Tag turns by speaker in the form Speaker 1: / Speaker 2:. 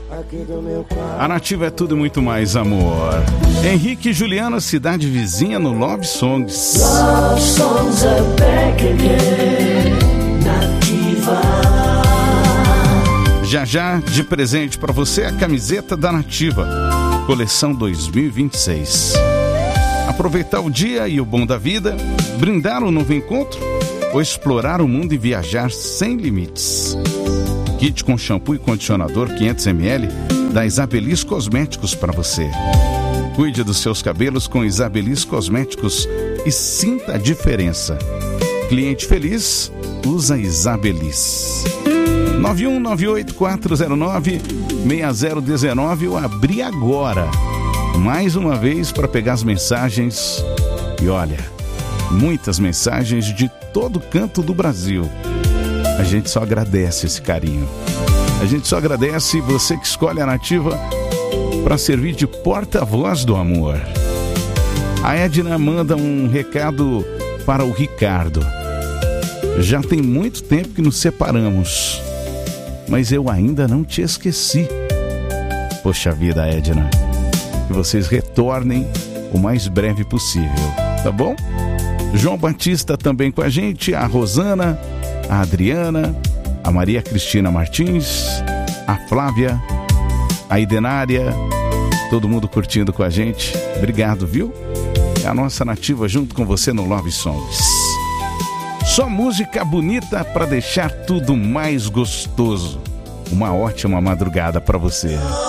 Speaker 1: A Nativa é tudo e muito mais, amor. Henrique e Juliana, cidade vizinha no Love Songs.
Speaker 2: Love songs are back again. Nativa.
Speaker 1: Já já, de presente para você, a camiseta da Nativa, coleção 2026. Aproveitar o dia e o bom da vida, brindar um novo encontro ou explorar o mundo e viajar sem limites. Kit com shampoo e condicionador 500ml da Isabelis Cosméticos para você. Cuide dos seus cabelos com Isabelis Cosméticos e sinta a diferença. Cliente feliz, usa Isabelis. 9198-409-6019. Eu abri agora, mais uma vez, para pegar as mensagens. E olha, muitas mensagens de todo canto do Brasil. A gente só agradece esse carinho. A gente só agradece você que escolhe a Nativa para servir de porta-voz do amor. A Edna manda um recado para o Ricardo. Já tem muito tempo que nos separamos, mas eu ainda não te esqueci. Poxa vida, Edna, que vocês retornem o mais breve possível, tá bom? João Batista também com a gente, a Rosana, a Adriana, a Maria Cristina Martins, a Flávia, a Idenária, todo mundo curtindo com a gente. Obrigado, viu? É a nossa Nativa junto com você no Love Songs. Só música bonita para deixar tudo mais gostoso. Uma ótima madrugada para você.